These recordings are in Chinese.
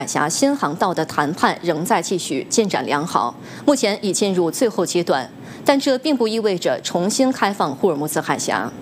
海峡新航道的谈判仍在继续，进展良好，目前已进入最后阶段，但这并不意味着重新开放霍尔木兹海峡。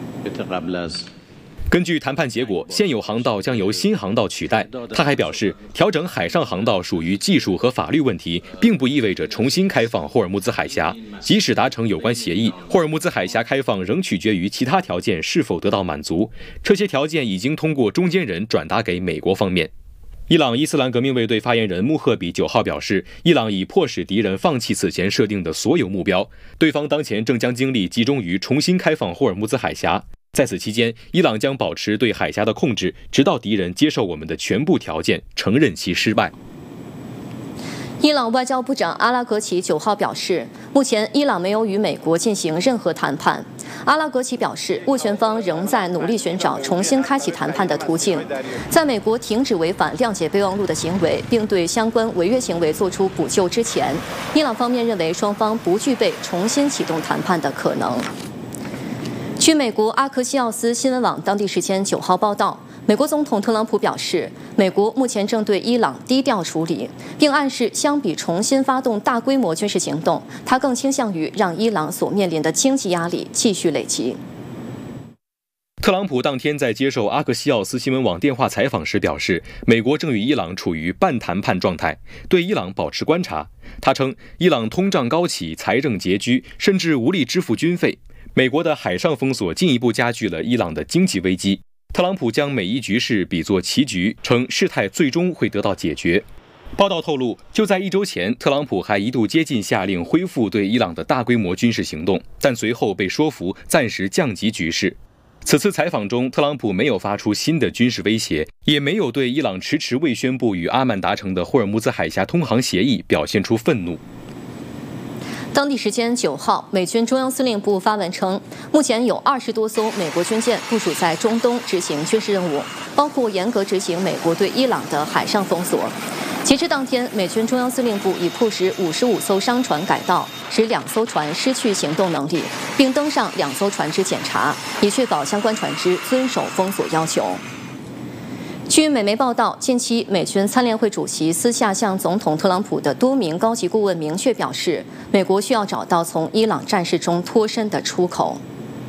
根据谈判结果，现有航道将由新航道取代。他还表示，调整海上航道属于技术和法律问题，并不意味着重新开放霍尔木兹海峡。即使达成有关协议，霍尔木兹海峡开放仍取决于其他条件是否得到满足。这些条件已经通过中间人转达给美国方面。伊朗伊斯兰革命卫队发言人穆赫比9号表示，伊朗已迫使敌人放弃此前设定的所有目标，对方当前正将精力集中于重新开放霍尔木兹海峡。在此期间，伊朗将保持对海峡的控制，直到敌人接受我们的全部条件，承认其失败。 伊朗外交部长阿拉格齐9号表示，目前伊朗没有与美国进行任何谈判。阿拉格齐表示，斡旋方仍在努力寻找重新开启谈判的途径。在美国停止违反谅解备忘录的行为，并对相关违约行为作出补救之前，伊朗方面认为双方不具备重新启动谈判的可能。据美国阿克西奥斯新闻网当地时间9号报道，美国总统特朗普表示，美国目前正对伊朗低调处理，并暗示相比重新发动大规模军事行动，他更倾向于让伊朗所面临的经济压力继续累积。 特朗普当天在接受阿克西奥斯新闻网电话采访时表示，美国正与伊朗处于半谈判状态，对伊朗保持观察。他称，伊朗通胀高企，财政拮据，甚至无力支付军费。美国的海上封锁进一步加剧了伊朗的经济危机。特朗普将美伊局势比作棋局，称事态最终会得到解决。报道透露，就在1周前，特朗普还一度接近下令恢复对伊朗的大规模军事行动，但随后被说服暂时降级局势。此次采访中，特朗普没有发出新的军事威胁，也没有对伊朗迟迟未宣布与阿曼达成的霍尔木兹海峡通航协议表现出愤怒。 当地时间9号，美军中央司令部发文称，目前有20多艘美国军舰部署在中东执行军事任务，包括严格执行美国对伊朗的海上封锁。截至当天，美军中央司令部已迫使55艘商船改道，使2艘船失去行动能力，并登上2艘船只检查，以确保相关船只遵守封锁要求。据美媒报道，近期美军参联会主席私下向总统特朗普的多名高级顾问明确表示，美国需要找到从伊朗战事中脱身的出口。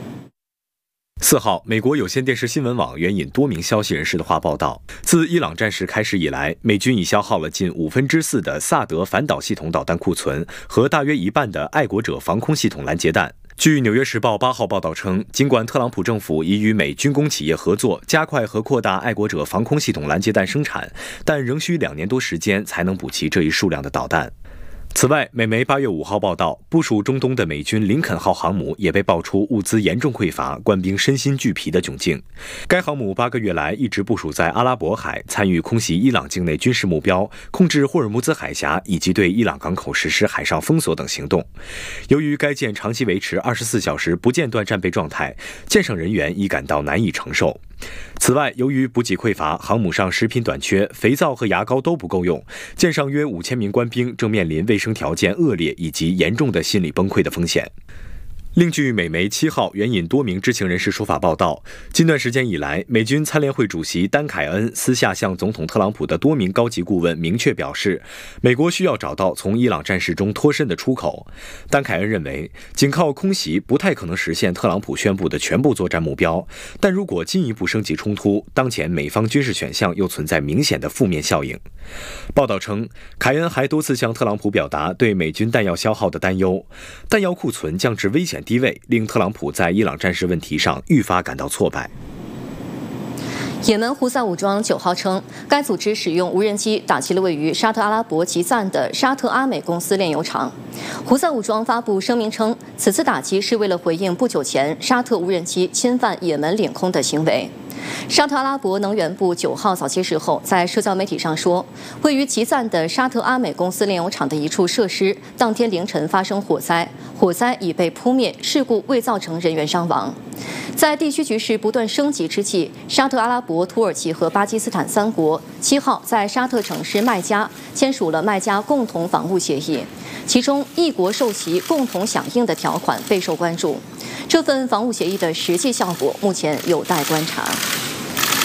4号，美国有线电视新闻网援引多名消息人士的话报道，自伊朗战事开始以来，美军已消耗了近4%的萨德反导系统导弹库存和大约一半的爱国者防空系统拦截弹。据《纽约时报》8号报道称，尽管特朗普政府已与美军工企业合作，加快和扩大爱国者防空系统拦截弹生产，但仍需2年多时间才能补齐这一数量的导弹。此外，美媒8月5号报道，部署中东的美军林肯号航母也被爆出物资严重匮乏、官兵身心俱疲的窘境。该航母8个月来一直部署在阿拉伯海，参与空袭伊朗境内军事目标、控制霍尔木兹海峡以及对伊朗港口实施海上封锁等行动。由于该舰长期维持24小时不间断战备状态，舰上人员已感到难以承受。此外，由于补给匮乏，航母上食品短缺，肥皂和牙膏都不够用，舰上约5000名官兵正面临卫生条件恶劣以及严重的心理崩溃的风险。另据美媒7号援引多名知情人士说法报道，近段时间以来，美军参联会主席丹凯恩私下向总统特朗普的多名高级顾问明确表示，美国需要找到从伊朗战事中脱身的出口。丹凯恩认为，仅靠空袭不太可能实现特朗普宣布的全部作战目标，但如果进一步升级冲突，当前美方军事选项又存在明显的负面效应。报道称，凯恩还多次向特朗普表达对美军弹药消耗的担忧，弹药库存降至危险低位，令特朗普在伊朗战事问题上愈发感到挫败。 也门胡塞武装9号称，该组织使用无人机打击了位于沙特阿拉伯吉赞的沙特阿美公司炼油厂。胡塞武装发布声明称，此次打击是为了回应不久前沙特无人机侵犯也门领空的行为。沙特阿拉伯能源部9号早些时候在社交媒体上说，位于吉赞的沙特阿美公司炼油厂的一处设施当天凌晨发生火灾，火灾已被扑灭，事故未造成人员伤亡。在地区局势不断升级之际，沙特阿拉伯、土耳其和巴基斯坦3国7号在沙特城市麦加签署了麦加共同防务协议，其中一国受其共同响应的条款备受关注。这份防务协议的实际效果目前有待观察。